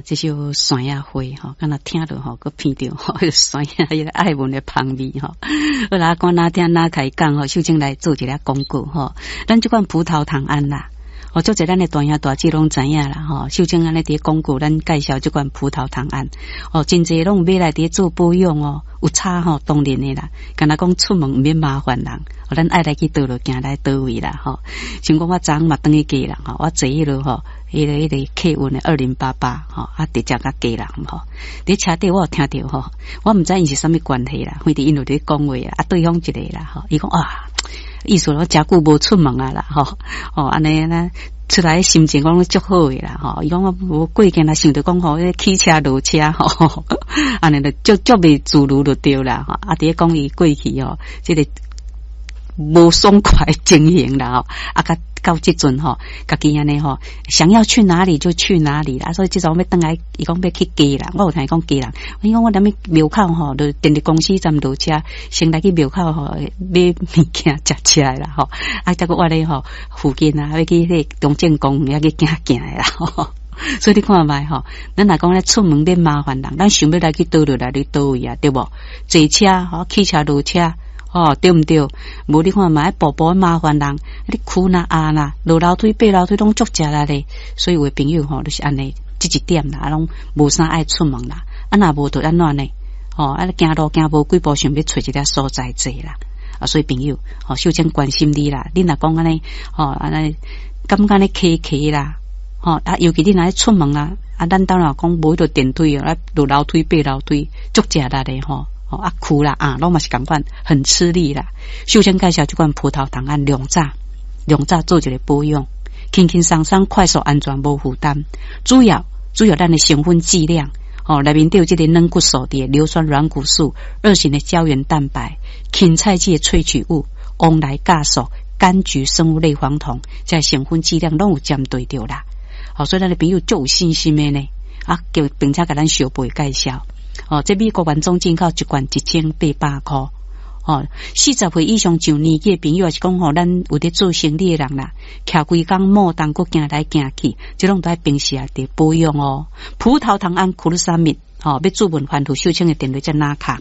这首山野花吼，敢若听着吼，佮闻着吼，山野迄个爱文的香味吼。好啦，讲哪听哪开讲吼，秀静来做一个广告吼。咱即款葡萄糖胺啦，足侪咱的大兄大姐拢知影啦吼。秀静安尼伫广告，咱介绍即款葡萄糖胺，真侪拢买来伫做保养哦。有差吼，当然的啦。敢若讲出门毋免麻烦人，咱爱来去倒落行来倒位啦吼。像讲我昨嘛等去家人吼，我坐迄落吼。迄个客运的2088吼，直接甲家人吼。伫车顶我有听到吼，我毋知因是啥物关系啦，反正因有伫讲话啦，对方一个啦吼，伊讲意思我诚久无出门啊啦吼，安尼呢出来心情讲足好诶啦吼，伊讲我无过见啦，想着讲吼，汽车落车吼，安尼就足袂自如就对啦吼，伫讲伊过去吼，即个无爽快情形啦吼，到这阵吼，家己安尼吼，想要去哪里就去哪里啦。所以这阵要等来，伊讲要去家人，我有听伊讲家人。伊讲我踮咧庙口吼，就电力公司站落车，先来去庙口吼买物件食起来啦吼。再个我咧吼附近啊，要去迄个中正公园去行的啦吼。所以你看觅吼，咱若讲咧出门免麻烦人，咱想要来去倒落来去倒位啊，对无？坐车吼，汽车落车。对毋对？无你看嘛，步步麻烦人，你哭啦啦，落楼梯爬楼梯拢足食啦咧。所以有的朋友吼，就是安尼，这一点啦，拢无啥爱出门啦。若无就安怎呢？行路行无几步，想要找一个所在坐啦。所以朋友，首先关心你啦。你若讲安尼，安尼感觉咧客啦，尤其你若出门啦，咱当然讲无迄个电梯啊，落楼梯爬楼梯足食啦咧吼。哭啦拢嘛是同款，很吃力啦。首先介绍这款葡萄糖胺两炸做一个保养，轻轻松松、快速、安全、无负担。主要咱的成分剂量，内面都有这个软骨素的硫酸软骨素、2型的胶原蛋白、芹菜剂的萃取物、翁来酵素、柑橘生物类黄酮，这成分剂量拢有针对到啦。所以咱的朋友就有信心的呢，并且给咱小辈介绍。这美国原装进口一罐1800块。40岁以上上年纪的朋友，也是讲咱有在做生意的人啦，徛规工莫当佫行来行去，这拢都爱平时得保养哦。葡萄糖胺库鲁沙米，要注文反复秀清的电话在哪卡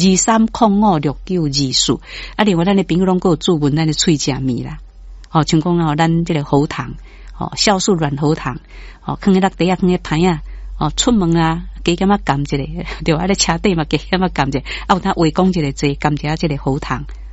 23056924。另外咱的朋友拢佫有注文咱的喙食物啦，像讲咱这个喉糖，酵素软喉糖，放喺落地啊，放喺盘啊。出门啊，加减啊甘一个，对啊，咧车底嘛加减啊甘一个，有他围攻一个坐，甘一下这个喉糖。